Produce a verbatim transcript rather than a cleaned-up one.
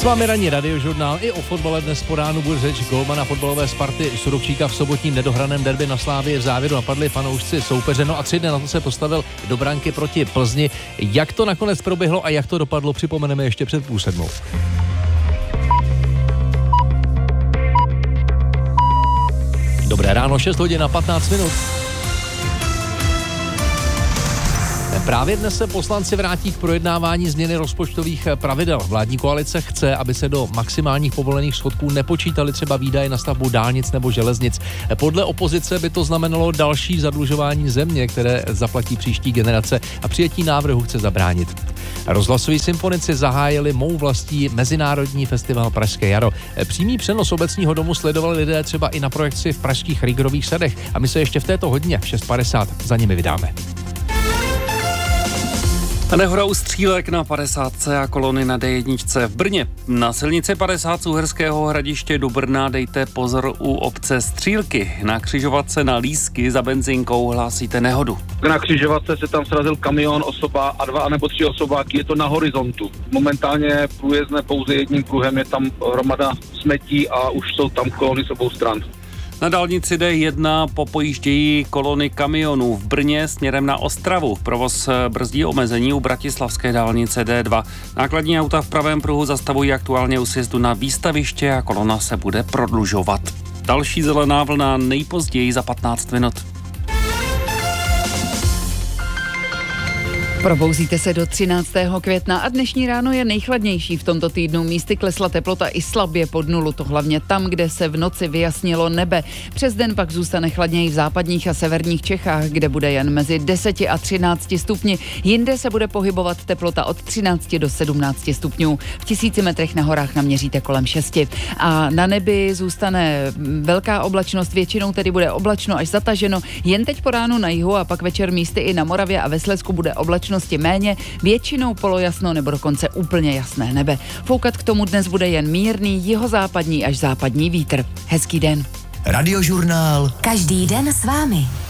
vámi ranní radiožurnál. I o fotbale dnes po ránu bude řeč. Golmana fotbalové Sparty Surubčíka v sobotním nedohraném derby na Slávii v závěru napadli fanoušci soupeře. No a tři dny na to se postavil do branky proti Plzni. Jak to nakonec proběhlo a jak to dopadlo, připomeneme ještě před půl sedmou. Dobré ráno, šest hodin a patnáct minut. Právě dnes se poslanci vrátí k projednávání změny rozpočtových pravidel. Vládní koalice chce, aby se do maximálních povolených schodků nepočítaly třeba výdaje na stavbu dálnic nebo železnic. Podle opozice by to znamenalo další zadlužování země, které zaplatí příští generace, a přijetí návrhu chce zabránit. Rozhlasoví symfonici zahájili mou vlastí mezinárodní festival Pražské jaro. Přímý přenos obecního domu sledovali lidé třeba i na projekci v pražských Rýgerových sadech a my se ještě v této hodině v šest padesát za nimi vydáme. Nehoda u Střílek na padesátce a kolony na dé jedna v Brně. Na silnici padesát z Uherského Hradiště do Brna dejte pozor u obce Střílky. Na křižovatce na Lísky za benzinkou hlásíte nehodu. Na křižovatce se tam srazil kamion, osoba a dva nebo tři osobáky, je to na horizontu. Momentálně průjezdné pouze jedním pruhem, je tam hromada smetí a už jsou tam kolony z obou stran. Na dálnici dé jedna popojíždějí kolony kamionů v Brně směrem na Ostravu. Provoz brzdí omezení u bratislavské dálnice dé dva. Nákladní auta v pravém pruhu zastavují aktuálně u sjezdu na Výstaviště a kolona se bude prodlužovat. Další zelená vlna nejpozději za patnáct minut. Probouzíte se do třináctého května a dnešní ráno je nejchladnější v tomto týdnu. Místy klesla teplota i slabě pod nulu, to hlavně tam, kde se v noci vyjasnilo nebe. Přes den pak zůstane chladněji v západních a severních Čechách, kde bude jen mezi deseti a třinácti stupni. Jinde se bude pohybovat teplota od třinácti do sedmnácti stupňů. V tisíci metrech na horách naměříte kolem šesti. A na nebi zůstane velká oblačnost, většinou tedy bude oblačno až zataženo. Jen teď po ránu na jihu a pak večer místy i na Moravě a ve Slezsku bude oblačno méně, většinou polojasno nebo dokonce úplně jasné nebe. Foukat k tomu dnes bude jen mírný jihozápadní až západní vítr. Hezký den. Radiožurnál. Každý den s vámi.